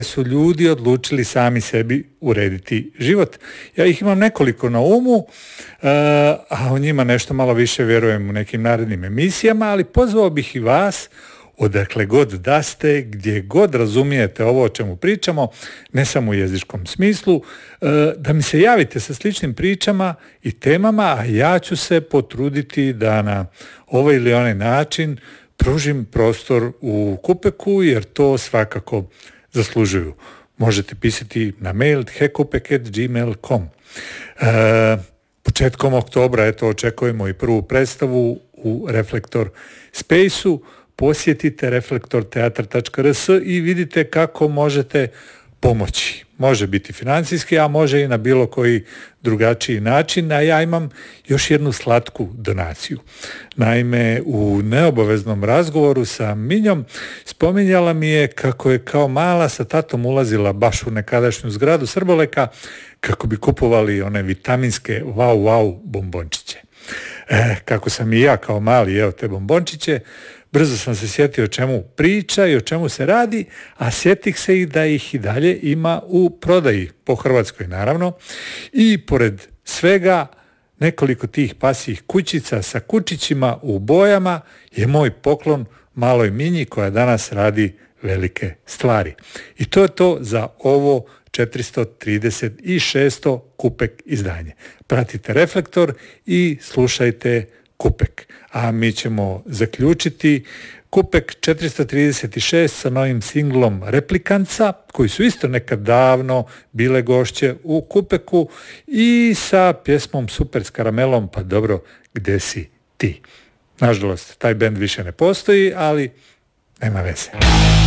su ljudi odlučili sami sebi urediti život. Ja ih imam nekoliko na umu, a o njima nešto malo više vjerujem u nekim narednim emisijama, ali pozvao bih i vas, odakle god da ste, gdje god razumijete ovo o čemu pričamo, ne samo u jezičkom smislu, da mi se javite sa sličnim pričama i temama, a ja ću se potruditi da na ovaj ili onaj način pružim prostor u Kupeku, jer to svakako zaslužuju. Možete pisati na mail hekupek@gmail.com. Početkom oktobra očekujemo i prvu predstavu u Reflektor Space-u. Posjetite reflektorteatr.rs i vidite kako možete pomoći. Može biti financijski, a može i na bilo koji drugačiji način, a ja imam još jednu slatku donaciju. Naime, u neobaveznom razgovoru sa Minjom spominjala mi je kako je kao mala sa tatom ulazila baš u nekadašnju zgradu Srboleka kako bi kupovali one vitaminske wow bombončiće. Kako sam i ja kao mali jeo te bombončiće, brzo sam se sjetio o čemu priča i o čemu se radi, a sjetih se i da ih i dalje ima u prodaji, po Hrvatskoj naravno, i pored svega nekoliko tih pasjih kućica sa kučićima u bojama je moj poklon maloj Minji koja danas radi velike stvari. I to je to za ovo 436. Kupek izdanje. Pratite Reflektor i slušajte Kupek. A mi ćemo zaključiti Kupek 436 sa novim singlom Replikanca, koji su isto nekad davno bile gošće u Kupeku, i sa pjesmom Super s karamelom, pa dobro, gde si ti? Nažalost, taj bend više ne postoji, ali nema veze.